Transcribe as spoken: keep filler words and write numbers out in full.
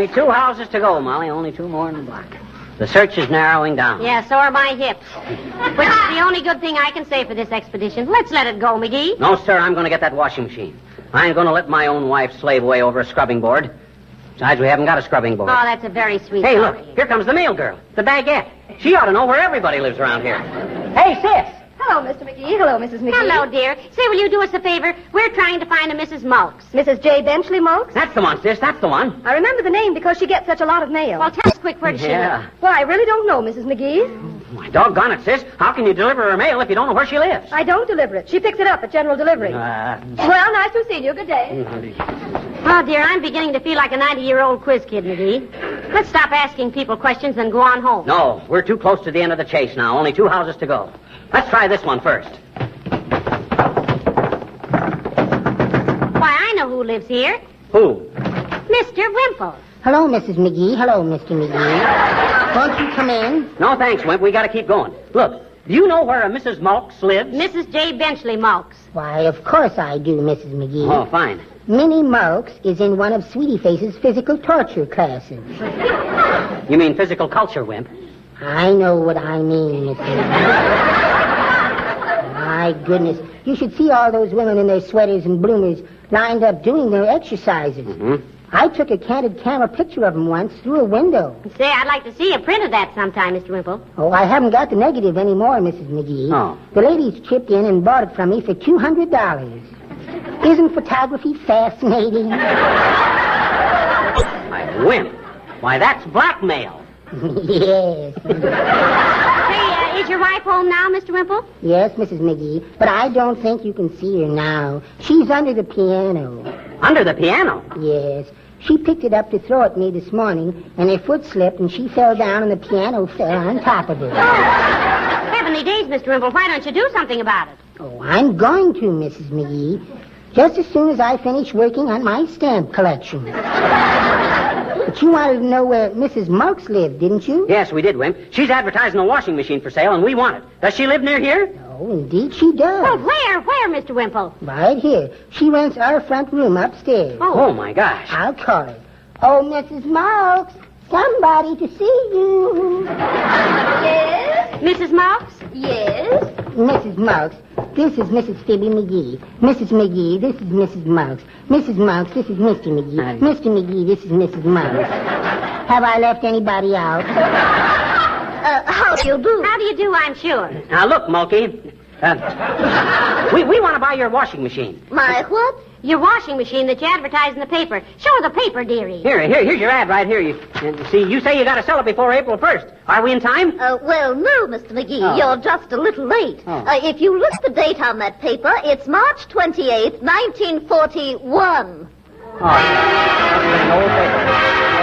Only two houses to go, Molly. Only two more in the block. The search is narrowing down. Yeah, so are my hips. Which is the only good thing I can say for this expedition. Let's let it go, McGee. No, sir, I'm going to get that washing machine. I ain't going to let my own wife slave away over a scrubbing board. Besides, we haven't got a scrubbing board. Oh, that's a very sweet Hey, story. look, here comes the mail girl, the baguette. She ought to know where everybody lives around here. Hey, sis. Hello, Mister McGee. Hello, Missus McGee. Hello, dear. Say, will you do us a favor? We're trying to find a Missus Mulks. Missus J. Benchley Mulks? That's the one, sis. That's the one. I remember the name because she gets such a lot of mail. Well, tell us quick where does she Yeah. live? Well, I really don't know, Missus McGee. My doggone it, sis. How can you deliver her mail if you don't know where she lives? I don't deliver it. She picks it up at General Delivery. Uh, Well, nice to see you. Good day. Oh, dear, I'm beginning to feel like a ninety-year-old quiz kid, McGee. Let's stop asking people questions and go on home. no, we're too close to the end of the chase now. Only two houses to go. Let's try this one first. Why, I know who lives here. Who? Mister Wimple. Hello, Missus McGee. Hello, Mister McGee. Won't you come in? No, thanks, Wimp. We got to keep going. Look, do you know where a Missus Mulks lives? Missus J. Benchley Mulks. Why, of course I do, Missus McGee. Oh, fine. Minnie Mulks is in one of Sweetie Face's physical torture classes. You mean physical culture, Wimp? I know what I mean, Missus McGee. My goodness. You should see all those women in their sweaters and bloomers lined up doing their exercises. Mm-hmm. I took a candid camera picture of them once through a window. Say, I'd like to see a print of that sometime, Mister Wimple. Oh, I haven't got the negative anymore, Missus McGee. Oh. The ladies chipped in and bought it from me for two hundred dollars. Isn't photography fascinating? My Wimp. Why, that's blackmail. Yes. Say, uh, is your wife home now, Mister Wimple? Yes, Missus McGee, but I don't think you can see her now. She's under the piano. Under the piano? Yes. She picked it up to throw at me this morning, and her foot slipped, and she fell down, and the piano fell on top of her. Heavenly days, Mister Wimple. Why don't you do something about it? Oh, I'm going to, Missus McGee. Just as soon as I finish working on my stamp collection. But you wanted to know where Missus Mulks lived, didn't you? Yes, we did, Wimp. She's advertising a washing machine for sale, and we want it. Does she live near here? Oh, indeed she does. Well, where? Where, Mister Wimple? Right here. She rents our front room upstairs. Oh, my gosh. I'll call her. Oh, Missus Mulks, somebody to see you. Yes? Missus Mulks? Yes? Missus Mulks, this is Missus Phoebe McGee. Missus McGee, this is Missus Mulks. Missus Mulks, this is Mister McGee. Hi. Mister McGee, this is Missus Mulks. Have I left anybody out? Uh, how do you do? How do you do, I'm sure. Now, look, Mulkey. Uh, we we want to buy your washing machine. My what? Your washing machine that you advertise in the paper. Show her the paper, dearie. Here, here, here's your ad right here. You, you see, you say you got to sell it before April first. Are we in time? Uh, well, no, Mister McGee. Oh. You're just a little late. Oh. Uh, if you look at the date on that paper, it's March twenty-eighth, nineteen forty-one. Oh, an old paper.